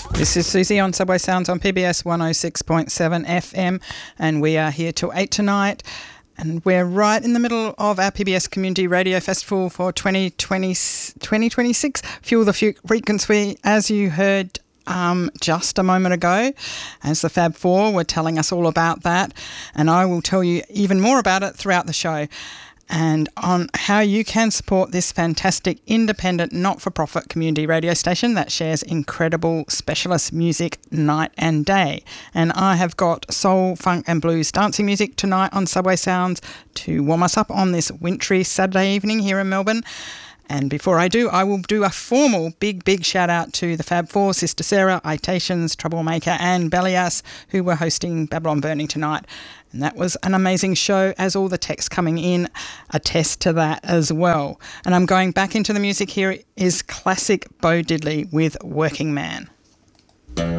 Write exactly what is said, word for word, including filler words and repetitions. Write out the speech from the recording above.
This is Susie on Subway Sounds on P B S one oh six point seven F M, and we are here till eight tonight. And we're right in the middle of our P B S Community Radio Festival for twenty twenty, twenty twenty-six. Fuel the Frequency, as you heard um, just a moment ago, as the Fab Four were telling us all about that. And I will tell you even more about it throughout the show, and on how you can support this fantastic independent not-for-profit community radio station that shares incredible specialist music night and day. And I have got soul, funk and blues dancing music tonight on Subway Sounds to warm us up on this wintry Saturday evening here in Melbourne. And before I do, I will do a formal big, big shout out to the Fab Four, Sister Sarah, Itations, Troublemaker and Belias, who were hosting Babylon Burning tonight. And that was an amazing show, as all the texts coming in attest to that as well. And I'm going back into the music. Here is classic Bo Diddley with Working Man.